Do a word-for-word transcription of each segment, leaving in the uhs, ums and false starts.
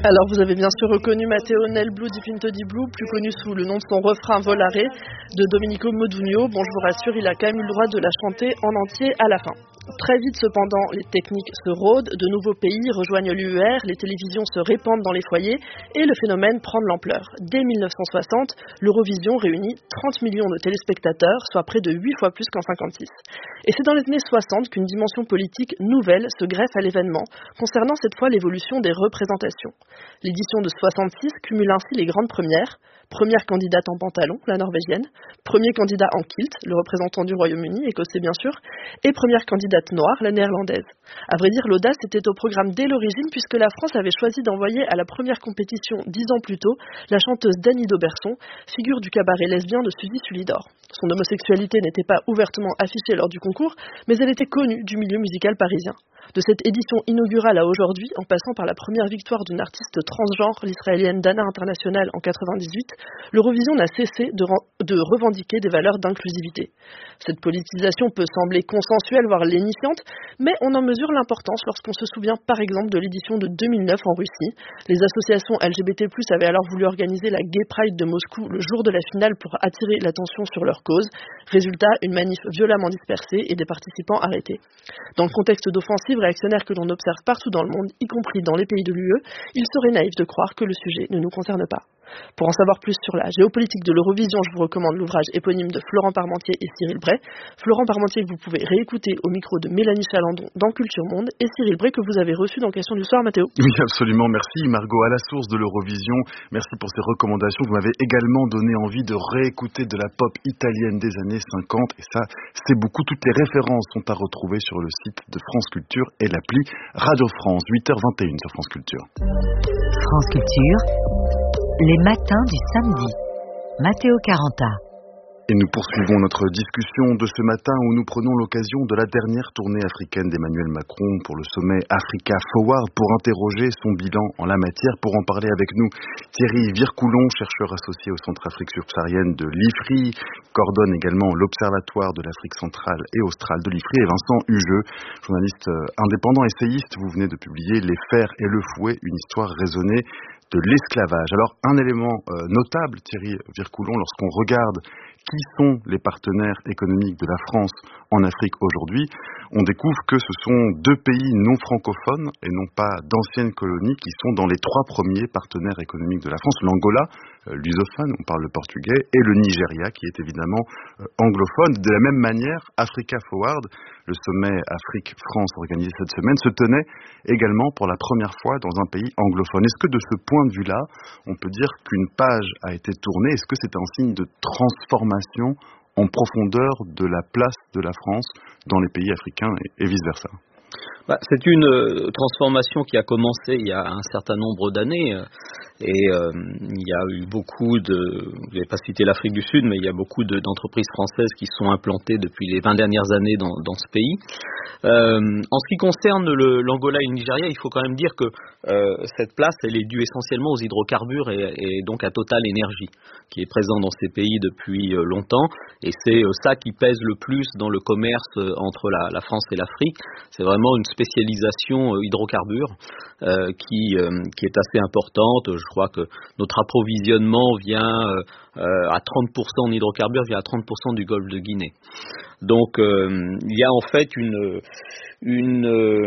Alors vous avez bien sûr reconnu Matteo nel blu di Pinto di Blu, plus connu sous le nom de son refrain Volare de Domenico Modugno. Bon, je vous rassure, il a quand même eu le droit de la chanter en entier à la fin. Très vite cependant, les techniques se rôdent, de nouveaux pays rejoignent l'U E R, les télévisions se répandent dans les foyers et le phénomène prend de l'ampleur. Dès mille neuf cent soixante, l'Eurovision réunit trente millions de téléspectateurs, soit près de huit fois plus qu'en cinquante-six. Et c'est dans les années soixante qu'une dimension politique nouvelle se greffe à l'événement, concernant cette fois l'évolution des représentations. L'édition de soixante-six cumule ainsi les grandes premières. Première candidate en pantalon, la norvégienne. Premier candidat en kilt, le représentant du Royaume-Uni, écossais bien sûr. Et première candidate noire, la néerlandaise. À vrai dire, l'audace était au programme dès l'origine puisque la France avait choisi d'envoyer à la première compétition dix ans plus tôt la chanteuse Dany d'Auberson, figure du cabaret lesbien de Suzy Sulidor. Son homosexualité n'était pas ouvertement affichée lors du concours, mais elle était connue du milieu musical parisien. De cette édition inaugurale à aujourd'hui, en passant par la première victoire d'une artiste transgenre, l'israélienne Dana International en quatre-vingt-dix-huit, l'Eurovision n'a cessé de, de revendiquer des valeurs d'inclusivité. Cette politisation peut sembler consensuelle, voire lénifiante, mais on en mesure l'importance lorsqu'on se souvient par exemple de l'édition de deux mille neuf en Russie. Les associations L G B T plus, avaient alors voulu organiser la Gay Pride de Moscou le jour de la finale pour attirer l'attention sur leur cause. Résultat, une manif violemment dispersée et des participants arrêtés. Dans le contexte d'offensive réactionnaire que l'on observe partout dans le monde, y compris dans les pays de l'U E, il serait naïf de croire que le sujet ne nous concerne pas. Pour en savoir plus sur la géopolitique de l'Eurovision, je vous recommande l'ouvrage éponyme de Florent Parmentier et Cyril Bray. Florent Parmentier que vous pouvez réécouter au micro de Mélanie Chalandon dans Culture Monde et Cyril Bray que vous avez reçu dans Question du soir, Mathéo. Oui, absolument. Merci Margot. À la source de l'Eurovision, merci pour ces recommandations. Vous m'avez également donné envie de réécouter de la pop italienne des années cinquante et ça, c'est beaucoup. Toutes les références sont à retrouver sur le site de France Culture et l'appli Radio France, huit heures vingt et une sur France Culture. France Culture, les matins du samedi. Matteo Caranta. Et nous poursuivons notre discussion de ce matin où nous prenons l'occasion de la dernière tournée africaine d'Emmanuel Macron pour le sommet Africa Forward pour interroger son bilan en la matière. Pour en parler avec nous, Thierry Vircoulon, chercheur associé au Centre Afrique subsaharienne de l'I F R I, coordonne également l'Observatoire de l'Afrique centrale et australe de l'I F R I, et Vincent Hugeux, journaliste indépendant, essayiste. Vous venez de publier Les Fers et le Fouet, une histoire raisonnée de l'esclavage. Alors, un élément euh, notable, Thierry Vircoulon, lorsqu'on regarde qui sont les partenaires économiques de la France en Afrique aujourd'hui, on découvre que ce sont deux pays non francophones et non pas d'anciennes colonies qui sont dans les trois premiers partenaires économiques de la France. L'Angola, euh, lusophone, on parle le portugais, et le Nigeria qui est évidemment euh, anglophone. De la même manière, Africa Forward, le sommet Afrique-France organisé cette semaine, se tenait également pour la première fois dans un pays anglophone. Est-ce que de ce point de vue-là, on peut dire qu'une page a été tournée? Est-ce que c'est un signe de transformation en profondeur de la place de la France dans les pays africains et, et vice-versa? Bah, c'est une euh, transformation qui a commencé il y a un certain nombre d'années euh, et euh, il y a eu beaucoup de, je n'ai pas cité l'Afrique du Sud, mais il y a beaucoup de, d'entreprises françaises qui sont implantées depuis les vingt dernières années dans, dans ce pays. Euh, en ce qui concerne le, l'Angola et le Nigeria, il faut quand même dire que euh, cette place, elle est due essentiellement aux hydrocarbures et, et donc à Total Energy, qui est présent dans ces pays depuis euh, longtemps, et c'est euh, ça qui pèse le plus dans le commerce euh, entre la, la France et l'Afrique. C'est vraiment une spécialisation euh, hydrocarbures euh, qui, euh, qui est assez importante. Je crois que notre approvisionnement vient euh, euh, à trente pour cent en hydrocarbures, vient à trente pour cent du golfe de Guinée. Donc euh, il y a en fait une, une,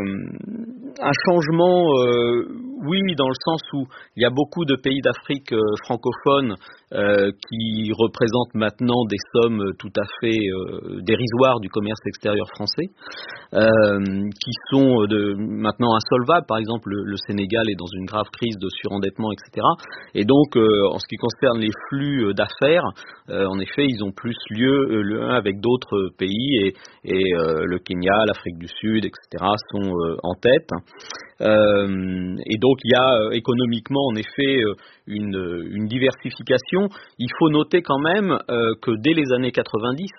euh, un changement, euh, oui, dans le sens où il y a beaucoup de pays d'Afrique euh, francophone euh, qui représentent maintenant des sommes tout à fait euh, dérisoires du commerce extérieur français, euh, qui sont de, maintenant insolvables. Par exemple, le, le Sénégal est dans une grave crise de surendettement, et cetera. Et donc, euh, en ce qui concerne les flux d'affaires, euh, en effet, ils ont plus lieu euh, l'un avec d'autres pays. Et, et euh, le Kenya, l'Afrique du Sud, et cetera sont euh, en tête. Euh, et donc il y a euh, économiquement en effet euh, une, une diversification. Il faut noter quand même euh, que dès les années quatre-vingt-dix,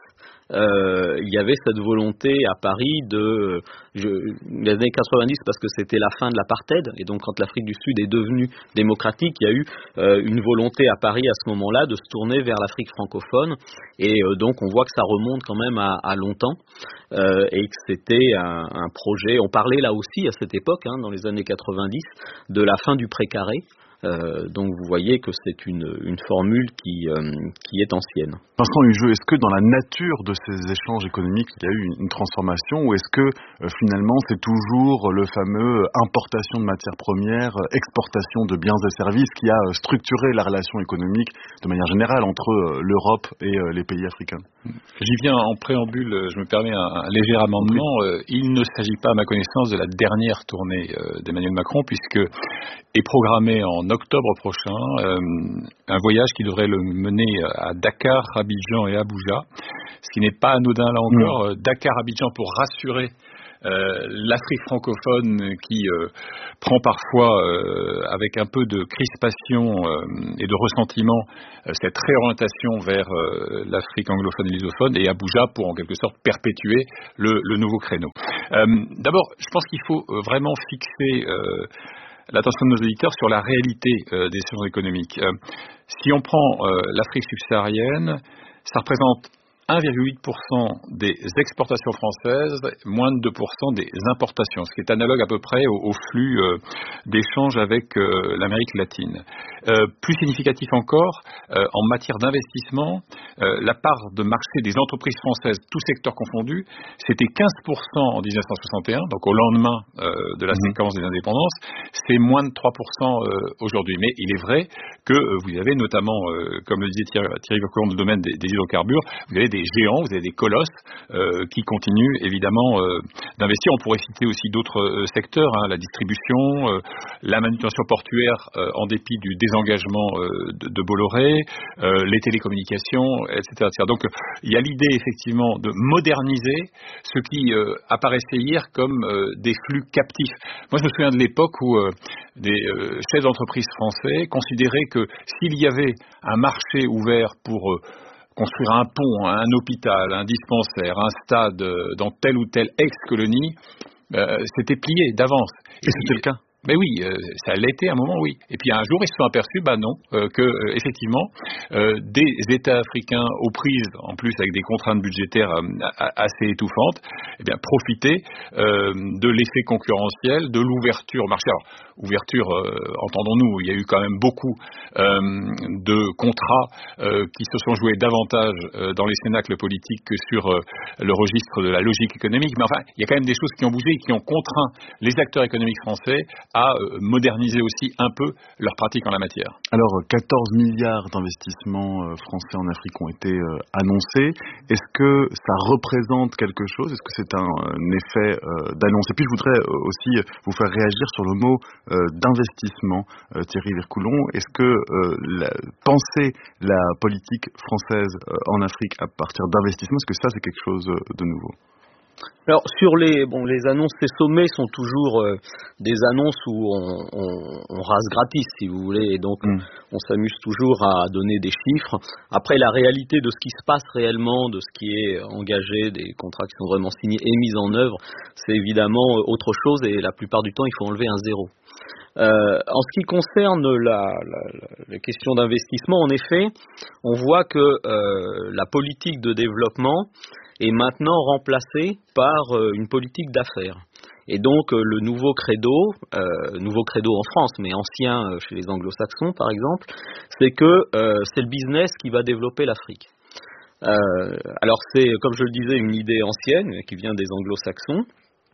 euh, il y avait cette volonté à Paris de je, les années quatre-vingt-dix parce que c'était la fin de l'apartheid et donc quand l'Afrique du Sud est devenue démocratique, il y a eu euh, une volonté à Paris à ce moment-là de se tourner vers l'Afrique francophone et euh, donc on voit que ça remonte quand même à, à longtemps euh, et que c'était un, un projet. On parlait là aussi à cette époque, hein, dans les années quatre-vingt-dix, de la fin du précaré. Euh, donc vous voyez que c'est une, une formule qui, euh, qui est ancienne. Vincent Hugeux, est-ce que dans la nature de ces échanges économiques, il y a eu une, une transformation ou est-ce que euh, finalement c'est toujours le fameux importation de matières premières, exportation de biens et services qui a structuré la relation économique de manière générale entre euh, l'Europe et euh, les pays africains? J'y viens en préambule, je me permets un, un léger amendement. Euh, il ne s'agit pas à ma connaissance de la dernière tournée euh, d'Emmanuel Macron puisque est programmé en octobre prochain euh, un voyage qui devrait le mener à Dakar, Abidjan et Abuja, ce qui n'est pas anodin là encore. Mmh. Dakar, Abidjan pour rassurer euh, l'Afrique francophone qui euh, prend parfois euh, avec un peu de crispation euh, et de ressentiment euh, cette réorientation vers euh, l'Afrique anglophone et lusophone, et Abuja pour en quelque sorte perpétuer le, le nouveau créneau. Euh, d'abord, je pense qu'il faut vraiment fixer euh, l'attention de nos auditeurs sur la réalité euh, des échanges économiques. Euh, si on prend euh, l'Afrique subsaharienne, ça représente un virgule huit pour cent des exportations françaises, moins de deux pour cent des importations, ce qui est analogue à peu près au, au flux euh, d'échanges avec euh, l'Amérique latine. Euh, plus significatif encore, euh, en matière d'investissement, euh, la part de marché des entreprises françaises, tous secteurs confondus, c'était quinze pour cent en dix-neuf cent soixante et un, donc au lendemain euh, de la mmh. séquence des indépendances, c'est moins de trois pour cent euh, aujourd'hui. Mais il est vrai que euh, vous avez notamment, euh, comme le disait Thierry, Thierry Vercoulon, dans le domaine des, des hydrocarbures, vous avez des géants, vous avez des colosses euh, qui continuent évidemment euh, d'investir. On pourrait citer aussi d'autres euh, secteurs, hein, la distribution, euh, la manutention portuaire euh, en dépit du désengagement euh, de, de Bolloré, euh, les télécommunications, et cetera, et cetera. Donc il y a l'idée effectivement de moderniser ce qui euh, apparaissait hier comme euh, des flux captifs. Moi je me souviens de l'époque où euh, des euh, chefs d'entreprise français considéraient que s'il y avait un marché ouvert pour euh, construire un pont, un hôpital, un dispensaire, un stade dans telle ou telle ex-colonie, euh, c'était plié d'avance. Et, Et c'était le cas. Mais oui, euh, ça l'était à un moment, oui. Et puis un jour, ils se sont aperçus, bah non, euh, que euh, effectivement, euh, des États africains aux prises, en plus avec des contraintes budgétaires euh, assez étouffantes, eh bien profitaient euh, de l'effet concurrentiel, de l'ouverture au marché. Alors, ouverture, euh, entendons-nous, il y a eu quand même beaucoup euh, de contrats euh, qui se sont joués davantage euh, dans les cénacles politiques que sur euh, le registre de la logique économique. Mais enfin, il y a quand même des choses qui ont bougé et qui ont contraint les acteurs économiques français à moderniser aussi un peu leurs pratiques en la matière. Alors, quatorze milliards d'investissements français en Afrique ont été annoncés. Est-ce que ça représente quelque chose? Est-ce que c'est un, un effet d'annonce? Et puis, je voudrais aussi vous faire réagir sur le mot d'investissement, Thierry Vercoulon. Est-ce que la, penser la politique française en Afrique à partir d'investissement, est-ce que ça, c'est quelque chose de nouveau? Alors sur les bon les annonces, ces sommets sont toujours euh, des annonces où on, on, on rase gratis si vous voulez, et donc mmh. on s'amuse toujours à donner des chiffres. Après la réalité de ce qui se passe réellement, de ce qui est engagé, des contrats qui sont vraiment signés et mis en œuvre, c'est évidemment autre chose et la plupart du temps il faut enlever un zéro. Euh, en ce qui concerne la, la, la question d'investissement, en effet, on voit que euh, la politique de développement est maintenant remplacée par euh, une politique d'affaires. Et donc euh, le nouveau credo, euh, nouveau credo en France, mais ancien euh, chez les anglo-saxons par exemple, c'est que euh, c'est le business qui va développer l'Afrique. Euh, alors c'est, comme je le disais, une idée ancienne qui vient des anglo-saxons.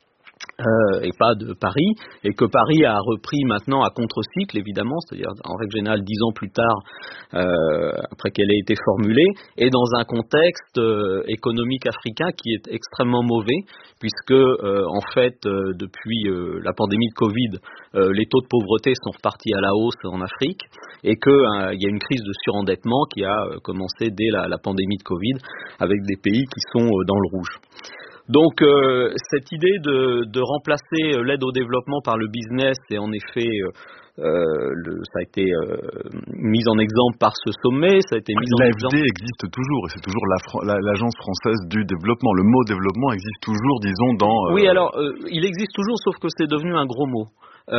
Euh, et pas de Paris, et que Paris a repris maintenant à contre-cycle évidemment, c'est-à-dire en règle générale dix ans plus tard euh, après qu'elle ait été formulée, et dans un contexte euh, économique africain qui est extrêmement mauvais, puisque euh, en fait euh, depuis euh, la pandémie de Covid, euh, les taux de pauvreté sont repartis à la hausse en Afrique, et qu'il euh, y a une crise de surendettement qui a euh, commencé dès la, la pandémie de Covid, avec des pays qui sont euh, dans le rouge. Donc euh, cette idée de, de remplacer l'aide au développement par le business est en effet euh, Euh, le, ça a été euh, mis en exemple par ce sommet, ça a été mis en L'A F D exemple. existe toujours et c'est toujours la, la, l'agence française du développement. Le mot développement existe toujours, disons, dans. Euh... Oui, alors euh, il existe toujours, sauf que c'est devenu un gros mot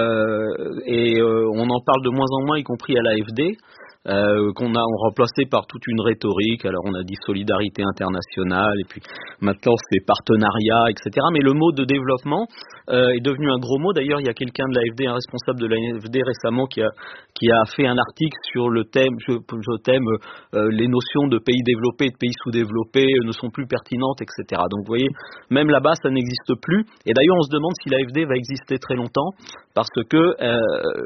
euh, et euh, on en parle de moins en moins, y compris à l'A F D. Euh, qu'on a remplacé par toute une rhétorique. Alors on a dit solidarité internationale et puis maintenant c'est partenariat, et cetera. Mais le mot de développement euh, est devenu un gros mot. D'ailleurs il y a quelqu'un de l'A F D, un responsable de l'A F D récemment qui a qui a fait un article sur le thème, je, je thème euh, les notions de pays développés et de pays sous-développés ne sont plus pertinentes, et cetera. Donc vous voyez, même là-bas ça n'existe plus. Et d'ailleurs on se demande si l'A F D va exister très longtemps parce que euh,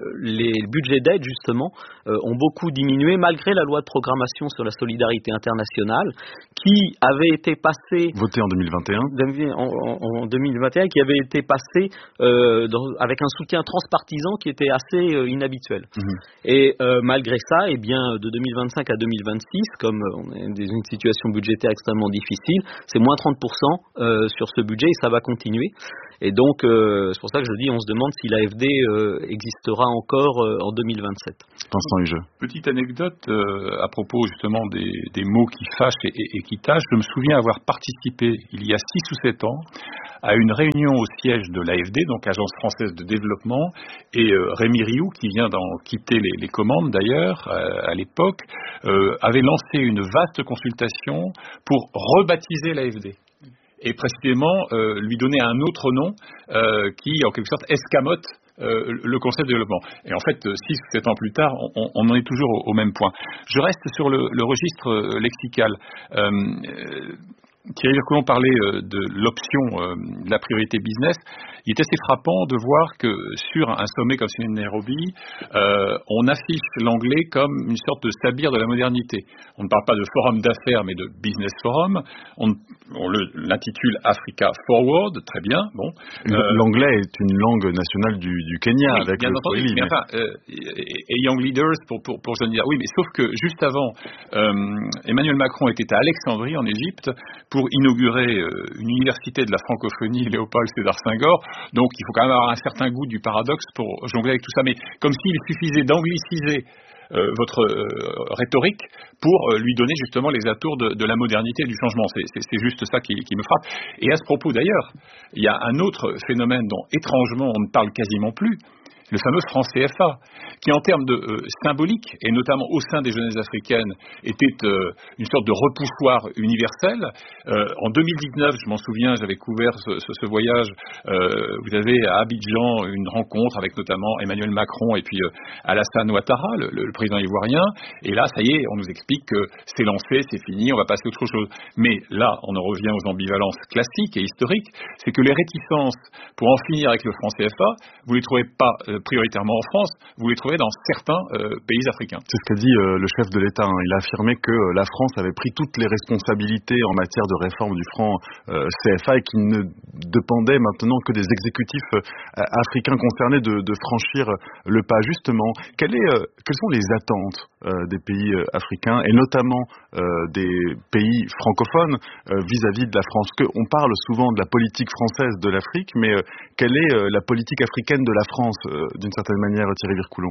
les budgets d'aide justement euh, ont beaucoup diminué malgré la loi de programmation sur la solidarité internationale qui avait été passée votée en deux mille vingt et un en, en, en deux mille vingt et un qui avait été passée euh, dans, avec un soutien transpartisan qui était assez euh, inhabituel. Mmh. Et euh, malgré ça, eh bien, de deux mille vingt-cinq à deux mille vingt-six, comme on est dans une situation budgétaire extrêmement difficile, c'est moins trente pour cent euh, sur ce budget et ça va continuer. Et donc, euh, c'est pour ça que je dis, on se demande si l'A F D euh, existera encore euh, en deux mille vingt-sept. Vincent Hugeux. Petite anecdote euh, à propos justement des, des mots qui fâchent et, et, et qui tâchent. Je me souviens avoir participé il y a six ou sept ans à une réunion au siège de l'A F D, donc Agence française de développement, et euh, Rémi Rioux, qui vient d'en quitter les, les commandes d'ailleurs euh, à l'époque, euh, avait lancé une vaste consultation pour rebaptiser l'A F D. Et précisément euh, lui donner un autre nom euh, qui, en quelque sorte, escamote euh, le concept de développement. Et en fait, six ou sept ans plus tard, on, on en est toujours au, au même point. Je reste sur le, le registre lexical. Euh, euh, Thierry Vircoulon parlait euh, de l'option euh, de la priorité business. Il est assez frappant de voir que sur un sommet comme celui de Nairobi, euh, on affiche l'anglais comme une sorte de sabir de la modernité. On ne parle pas de forum d'affaires, mais de business forum. On, on le, l'intitule Africa Forward, très bien. Bon, euh, l'anglais est une langue nationale du, du Kenya, oui, avec bien le entendu. Swahili. Mais enfin, euh, et, et Young Leaders pour pour pour Jean dire. Oui, mais sauf que juste avant, euh, Emmanuel Macron était à Alexandrie en Égypte pour inaugurer euh, une université de la francophonie, Léopold Sédar Senghor. Donc il faut quand même avoir un certain goût du paradoxe pour jongler avec tout ça. Mais comme s'il suffisait d'angliciser euh, votre euh, rhétorique pour euh, lui donner justement les atours de, de la modernité et du changement. C'est, c'est, c'est juste ça qui, qui me frappe. Et à ce propos d'ailleurs, il y a un autre phénomène dont étrangement on ne parle quasiment plus, le fameux franc C F A, qui en termes de euh, symbolique, et notamment au sein des jeunesses africaines, était euh, une sorte de repoussoir universel. Euh, en deux mille dix-neuf, je m'en souviens, j'avais couvert ce, ce, ce voyage, euh, vous avez à Abidjan une rencontre avec notamment Emmanuel Macron et puis euh, Alassane Ouattara, le, le président ivoirien, et là, ça y est, on nous explique que c'est lancé, c'est fini, on va passer à autre chose. Mais là, on en revient aux ambivalences classiques et historiques, c'est que les réticences pour en finir avec le franc C F A, vous les trouvez pas euh, prioritairement en France, vous les trouvez dans certains euh, pays africains. C'est ce qu'a dit euh, le chef de l'État. Hein. Il a affirmé que euh, la France avait pris toutes les responsabilités en matière de réforme du franc euh, C F A et qu'il ne dépendait maintenant que des exécutifs euh, africains concernés de, de franchir le pas. Justement, quelle est, euh, quelles sont les attentes euh, des pays euh, africains et notamment euh, des pays francophones euh, vis-à-vis de la France? Que on parle souvent de la politique française de l'Afrique, mais euh, quelle est euh, la politique africaine de la France euh, d'une certaine manière, Thierry Vircoulon?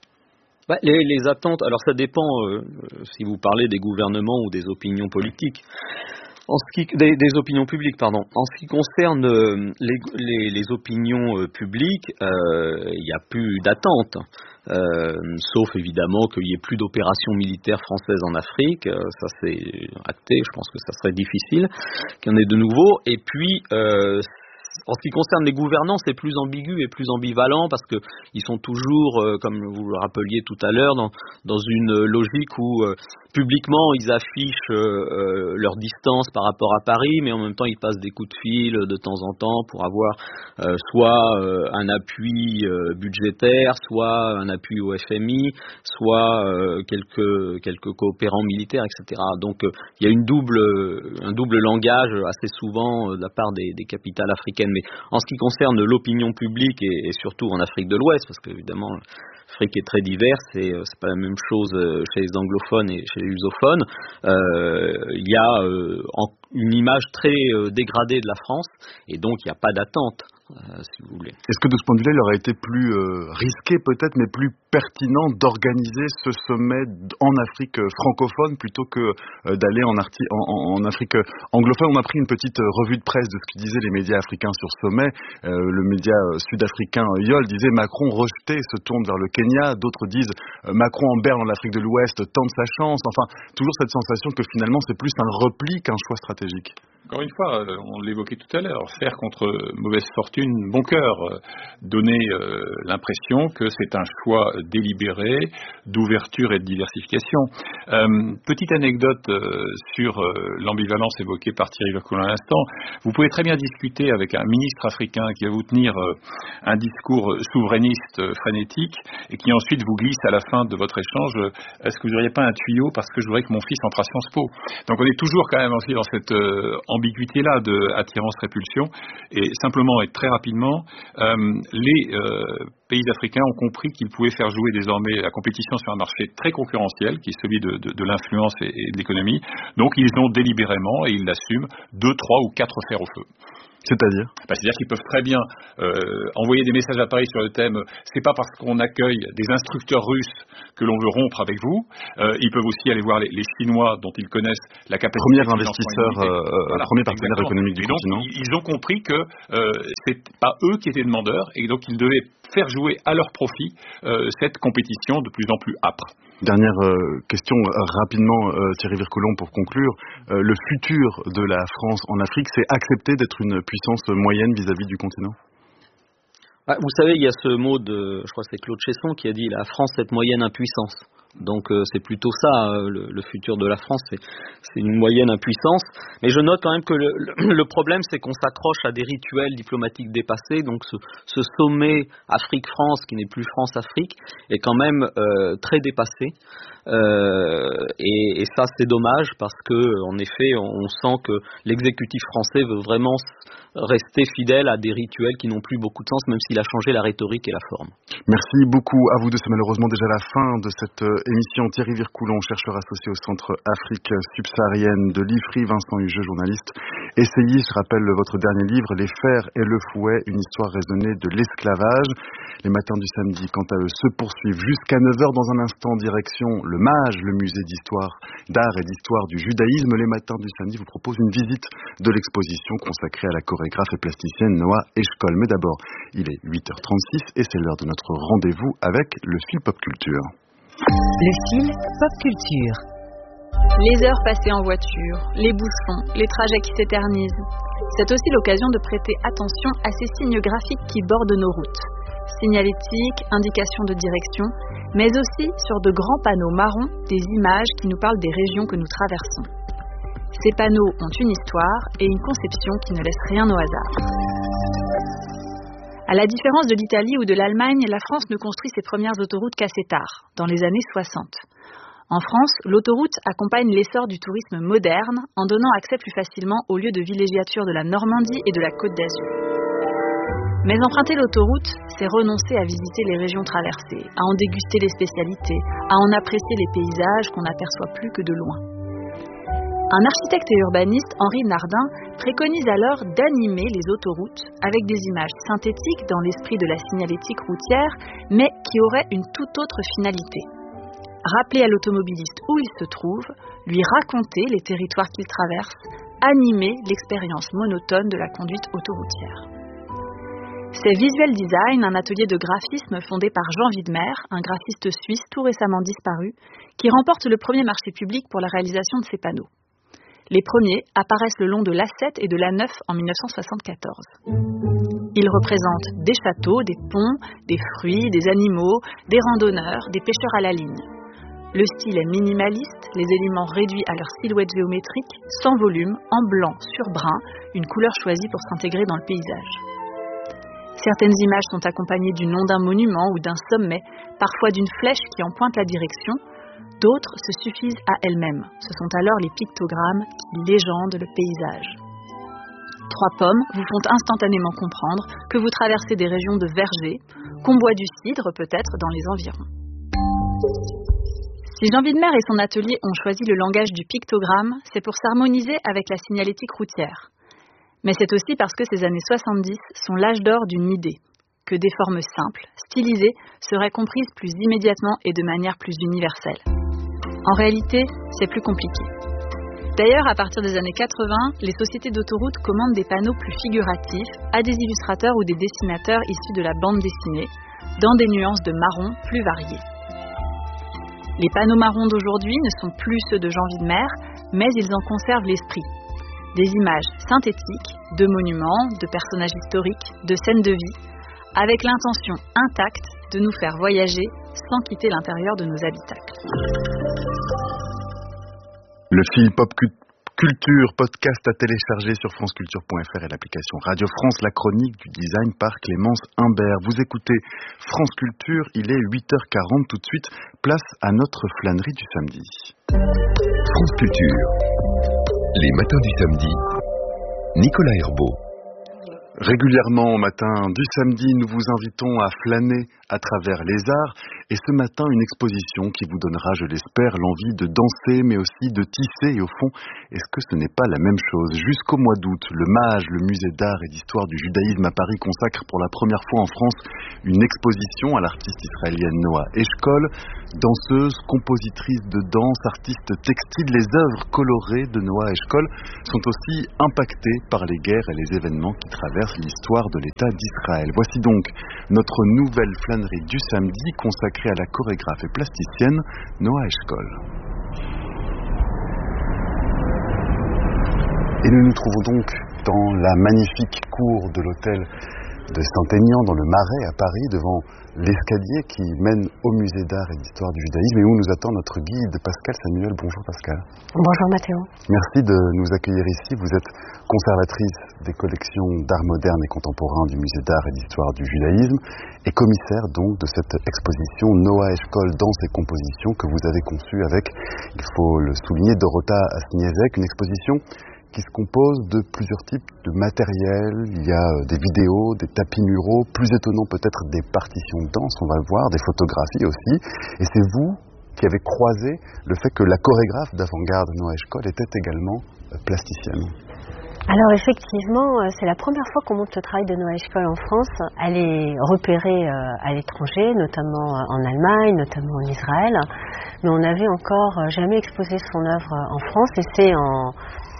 Bah, les, les attentes, alors ça dépend euh, si vous parlez des gouvernements ou des opinions politiques. En ce qui, des, des opinions publiques, pardon. En ce qui concerne euh, les, les, les opinions euh, publiques, il euh, n'y a plus d'attente. Euh, sauf évidemment qu'il n'y ait plus d'opérations militaires françaises en Afrique, euh, ça c'est acté, je pense que ça serait difficile qu'il y en ait de nouveau. Et puis, euh, en ce qui concerne les gouvernants, c'est plus ambigu et plus ambivalent parce que ils sont toujours, euh, comme vous le rappeliez tout à l'heure, dans, dans une logique où euh, publiquement ils affichent euh, leur distance par rapport à Paris, mais en même temps ils passent des coups de fil de temps en temps pour avoir euh, soit euh, un appui euh, budgétaire, soit un appui au F M I, soit euh, quelques quelques coopérants militaires, et cetera. Donc euh, il y a une double, un double langage assez souvent euh, de la part des, des capitales africaines. Mais en ce qui concerne l'opinion publique et, et surtout en Afrique de l'Ouest, parce qu'évidemment l'Afrique est très diverse et euh, c'est pas la même chose chez les anglophones et chez les lusophones, euh, il y a euh, en, une image très euh, dégradée de la France, et donc il n'y a pas d'attente. Euh, si vous voulez. Est-ce que de ce point de vue-là, il aurait été plus euh, risqué peut-être, mais plus pertinent d'organiser ce sommet en Afrique francophone plutôt que euh, d'aller en, arti- en, en, en Afrique anglophone? On a pris une petite revue de presse de ce que disaient les médias africains sur ce sommet. Euh, le média sud-africain Yol disait Macron rejeté se tourne vers le Kenya. D'autres disent euh, Macron en berne en Afrique de l'Ouest tente sa chance. Enfin, toujours cette sensation que finalement c'est plus un repli qu'un choix stratégique. Encore une fois, on l'évoquait tout à l'heure, faire contre mauvaise fortune, bon cœur, donner euh, l'impression que c'est un choix délibéré d'ouverture et de diversification. Euh, petite anecdote euh, sur euh, l'ambivalence évoquée par Thierry Vercoulon à l'instant. Vous pouvez très bien discuter avec un ministre africain qui va vous tenir euh, un discours souverainiste euh, frénétique et qui ensuite vous glisse à la fin de votre échange euh, est-ce que vous n'auriez pas un tuyau parce que je voudrais que mon fils entre à Sciences Po. Donc on est toujours quand même aussi dans cette euh, ambiguïté-là de attirance-répulsion. Et simplement et très rapidement, euh, les euh, pays africains ont compris qu'ils pouvaient faire jouer désormais la compétition sur un marché très concurrentiel, qui est celui de, de, de l'influence et, et de l'économie. Donc ils ont délibérément, et ils l'assument, deux, trois ou quatre fers au feu. C'est-à-dire bah, C'est-à-dire qu'ils peuvent très bien euh, envoyer des messages à Paris sur le thème « c'est pas parce qu'on accueille des instructeurs russes que l'on veut rompre avec vous euh, ». Ils peuvent aussi aller voir les, les Chinois dont ils connaissent la capacité... Premier investisseur, euh, voilà, premier partenaire exactement. économique du et donc, continent. Ils ont compris que euh, c'est pas eux qui étaient demandeurs et donc ils devaient faire jouer à leur profit euh, cette compétition de plus en plus âpre. Dernière euh, question euh, rapidement, euh, Thierry Vercoulon, pour conclure. Euh, le futur de la France en Afrique, c'est accepter d'être une puissance moyenne vis-à-vis du continent? Ah, vous savez, il y a ce mot de, je crois que c'est Claude Chesson qui a dit la France est moyenne impuissance. Donc euh, c'est plutôt ça, euh, le, le futur de la France, c'est, c'est une moyenne impuissance. Mais je note quand même que le, le, le problème, c'est qu'on s'accroche à des rituels diplomatiques dépassés. Donc ce, ce sommet Afrique-France, qui n'est plus France-Afrique, est quand même euh, très dépassé. Euh, et, et ça, c'est dommage parce que, en effet, on sent que l'exécutif français veut vraiment rester fidèle à des rituels qui n'ont plus beaucoup de sens, même s'il a changé la rhétorique et la forme. Merci beaucoup à vous deux. C'est malheureusement déjà la fin de cette émission. Thierry Vercoulon, chercheur associé au Centre Afrique subsaharienne de l'I F R I, Vincent Hugeux, journaliste, essayiste. Je rappelle votre dernier livre, Les fers et le fouet, une histoire raisonnée de l'esclavage. Les matins du samedi, quant à eux, se poursuivent jusqu'à neuf heures. Dans un instant, direction le MAGE, le musée d'histoire, d'art et d'histoire du judaïsme. Les matins du samedi vous proposent une visite de l'exposition consacrée à la chorégraphe et plasticienne Noa Eshkol. Mais d'abord, il est huit heures trente-six et c'est l'heure de notre rendez-vous avec le fil pop culture. Le fil pop culture. Les heures passées en voiture, les bouchons, les trajets qui s'éternisent. C'est aussi l'occasion de prêter attention à ces signes graphiques qui bordent nos routes. Signalétiques, indications de direction, mais aussi sur de grands panneaux marrons, des images qui nous parlent des régions que nous traversons. Ces panneaux ont une histoire et une conception qui ne laisse rien au hasard. À la différence de l'Italie ou de l'Allemagne, la France ne construit ses premières autoroutes qu'assez tard, dans les années soixante. En France, l'autoroute accompagne l'essor du tourisme moderne en donnant accès plus facilement aux lieux de villégiature de la Normandie et de la Côte d'Azur. Mais emprunter l'autoroute, c'est renoncer à visiter les régions traversées, à en déguster les spécialités, à en apprécier les paysages qu'on n'aperçoit plus que de loin. Un architecte et urbaniste, Henri Nardin, préconise alors d'animer les autoroutes avec des images synthétiques dans l'esprit de la signalétique routière, mais qui auraient une toute autre finalité. Rappeler à l'automobiliste où il se trouve, lui raconter les territoires qu'il traverse, animer l'expérience monotone de la conduite autoroutière. C'est Visual Design, un atelier de graphisme fondé par Jean Widmer, un graphiste suisse tout récemment disparu, qui remporte le premier marché public pour la réalisation de ces panneaux. Les premiers apparaissent le long de l'A sept et de l'A neuf en dix-neuf cent soixante-quatorze. Ils représentent des châteaux, des ponts, des fruits, des animaux, des randonneurs, des pêcheurs à la ligne. Le style est minimaliste, les éléments réduits à leur silhouette géométrique, sans volume, en blanc sur brun, une couleur choisie pour s'intégrer dans le paysage. Certaines images sont accompagnées du nom d'un monument ou d'un sommet, parfois d'une flèche qui en pointe la direction. D'autres se suffisent à elles-mêmes. Ce sont alors les pictogrammes qui légendent le paysage. Trois pommes vous font instantanément comprendre que vous traversez des régions de vergers, qu'on boit du cidre peut-être dans les environs. Si Jean Widmer et son atelier ont choisi le langage du pictogramme, c'est pour s'harmoniser avec la signalétique routière. Mais c'est aussi parce que ces années soixante-dix sont l'âge d'or d'une idée, que des formes simples, stylisées, seraient comprises plus immédiatement et de manière plus universelle. En réalité, c'est plus compliqué. D'ailleurs, à partir des années quatre-vingts, les sociétés d'autoroutes commandent des panneaux plus figuratifs à des illustrateurs ou des dessinateurs issus de la bande dessinée, dans des nuances de marron plus variées. Les panneaux marrons d'aujourd'hui ne sont plus ceux de Jean Widmer, mais ils en conservent l'esprit. Des images synthétiques, de monuments, de personnages historiques, de scènes de vie, avec l'intention intacte de nous faire voyager sans quitter l'intérieur de nos habitacles. Le fil Pop Culture, podcast à télécharger sur franceculture point f r et l'application Radio France, la chronique du design par Clémence Imbert. Vous écoutez France Culture, il est huit heures quarante tout de suite, place à notre flânerie du samedi. France Culture, les matins du samedi, Nicolas Herbeau. Régulièrement au matin du samedi, nous vous invitons à flâner à travers les arts et ce matin une exposition qui vous donnera, je l'espère, l'envie de danser mais aussi de tisser et au fond, est-ce que ce n'est pas la même chose? Jusqu'au mois d'août, le MAJ, le musée d'art et d'histoire du judaïsme à Paris consacre pour la première fois en France une exposition à l'artiste israélienne Noa Eshkol, danseuse, compositrice de danse, artiste textile. Les œuvres colorées de Noa Eshkol sont aussi impactées par les guerres et les événements qui traversent l'histoire de l'État d'Israël. Voici donc notre nouvelle flânerie du samedi consacrée à la chorégraphe et plasticienne Noa Eshkol. Et nous nous trouvons donc dans la magnifique cour de l'hôtel de Saint-Aignan, dans le Marais à Paris, devant l'escalier qui mène au musée d'art et d'histoire du judaïsme et où nous attend notre guide Pascal Samuel. Bonjour Pascal. Bonjour Mathéo. Merci de nous accueillir ici. Vous êtes conservatrice des collections d'art moderne et contemporain du musée d'art et d'histoire du judaïsme et commissaire donc de cette exposition Noa Eshkol danse et composition que vous avez conçue avec, il faut le souligner, Dorota Asniezek, une exposition qui se compose de plusieurs types de matériel. Il y a des vidéos, des tapis muraux, plus étonnant peut-être des partitions de danse, on va le voir, des photographies aussi. Et c'est vous qui avez croisé le fait que la chorégraphe d'avant-garde Noa Eshkol était également plasticienne. Alors effectivement, c'est la première fois qu'on monte le travail de Noa Eshkol en France. Elle est repérée à l'étranger, notamment en Allemagne, notamment en Israël. Mais on n'avait encore jamais exposé son œuvre en France et c'est en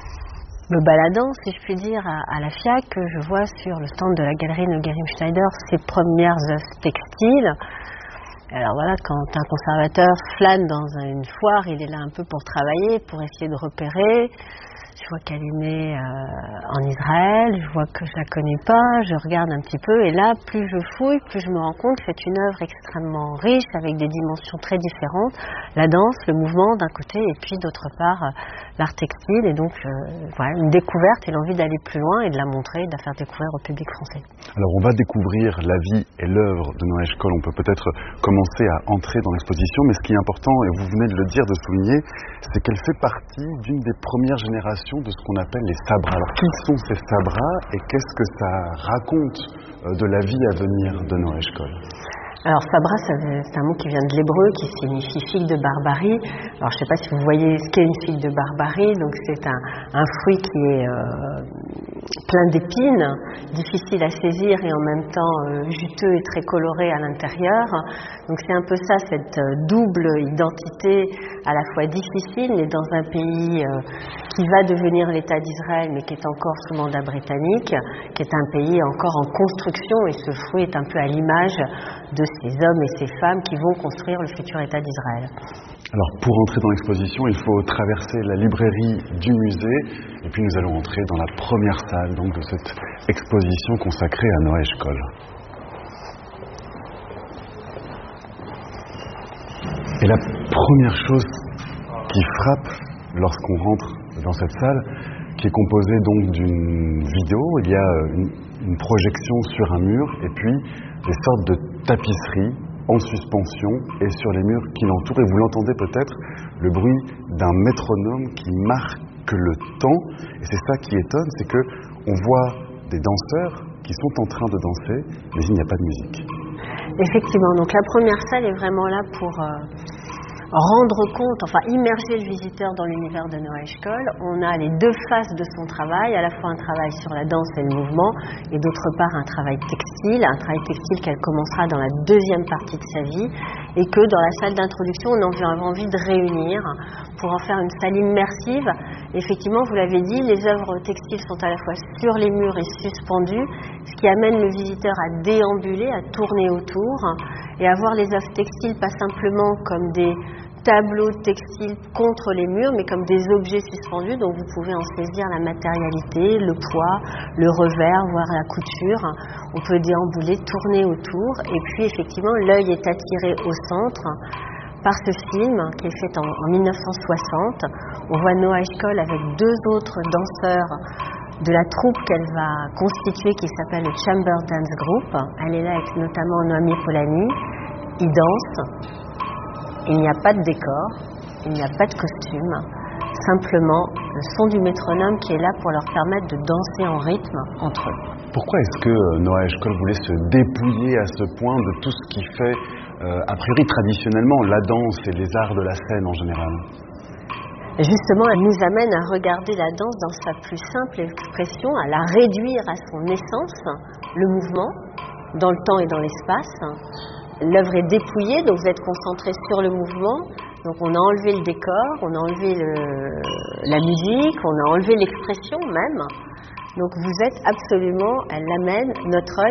me baladant, si je puis dire, à, à la FIAC, que je vois sur le stand de la galerie Noguerim Schneider ses premières œuvres textiles. Alors voilà, quand un conservateur flâne dans une foire, il est là un peu pour travailler, pour essayer de repérer. Je vois qu'elle est née euh, en Israël, je vois que je la connais pas, je regarde un petit peu et là, plus je fouille, plus je me rends compte que c'est une œuvre extrêmement riche avec des dimensions très différentes. La danse, le mouvement d'un côté et puis d'autre part euh, l'art textile et donc euh, voilà, une découverte et l'envie d'aller plus loin et de la montrer, de la faire découvrir au public français. Alors on va découvrir la vie et l'œuvre de Noa Eshkol, on peut peut-être commencer à entrer dans l'exposition, mais ce qui est important, et vous venez de le dire, de souligner, c'est qu'elle fait partie d'une des premières générations de ce qu'on appelle les sabras. Alors, qui sont ces sabras et qu'est-ce que ça raconte de la vie à venir de Noa Eshkol? Alors sabra, c'est un mot qui vient de l'hébreu, qui signifie figue de barbarie. Alors je ne sais pas si vous voyez ce qu'est une figue de barbarie. Donc c'est un, un fruit qui est euh, plein d'épines, difficile à saisir et en même temps euh, juteux et très coloré à l'intérieur. Donc c'est un peu ça, cette double identité à la fois difficile, mais dans un pays euh, qui va devenir l'État d'Israël, mais qui est encore sous mandat britannique, qui est un pays encore en construction, et ce fruit est un peu à l'image de ces hommes et ces femmes qui vont construire le futur État d'Israël. Alors pour entrer dans l'exposition, il faut traverser la librairie du musée et puis nous allons entrer dans la première salle donc, de cette exposition consacrée à Noa Eshkol. Et la première chose qui frappe lorsqu'on rentre dans cette salle, qui est composée donc d'une vidéo, il y a une, une projection sur un mur et puis des sortes de tapisseries en suspension et sur les murs qui l'entourent. Et vous l'entendez peut-être, le bruit d'un métronome qui marque le temps. Et c'est ça qui étonne, c'est qu'on voit des danseurs qui sont en train de danser, mais il n'y a pas de musique. Effectivement, donc la première salle est vraiment là pour... Euh... rendre compte, enfin immerger le visiteur dans l'univers de Noa Eshkol. On a les deux faces de son travail, à la fois un travail sur la danse et le mouvement, et d'autre part un travail textile, un travail textile qu'elle commencera dans la deuxième partie de sa vie, et que dans la salle d'introduction, on avait envie de réunir pour en faire une salle immersive. Effectivement, vous l'avez dit, les œuvres textiles sont à la fois sur les murs et suspendues, ce qui amène le visiteur à déambuler, à tourner autour, et à voir les œuvres textiles pas simplement comme des tableaux textiles contre les murs, mais comme des objets suspendus, donc vous pouvez en saisir la matérialité, le poids, le revers, voire la couture. On peut déambuler, tourner autour, et puis effectivement l'œil est attiré au centre par ce film qui est fait en, en mille neuf cent soixante. On voit Noa Eshkol avec deux autres danseurs de la troupe qu'elle va constituer qui s'appelle le Chamber Dance Group. Elle est là avec notamment Noémie Polanyi. Ils dansent. Il n'y a pas de décor, il n'y a pas de costume, simplement le son du métronome qui est là pour leur permettre de danser en rythme entre eux. Pourquoi est-ce que Noa Eshkol voulait se dépouiller à ce point de tout ce qui fait, euh, a priori traditionnellement, la danse et les arts de la scène en général? Justement, elle nous amène à regarder la danse dans sa plus simple expression, à la réduire à son essence, le mouvement, dans le temps et dans l'espace. L'œuvre est dépouillée, donc vous êtes concentré sur le mouvement. Donc on a enlevé le décor, on a enlevé le, la musique, on a enlevé l'expression même. Donc vous êtes absolument, elle amène notre œil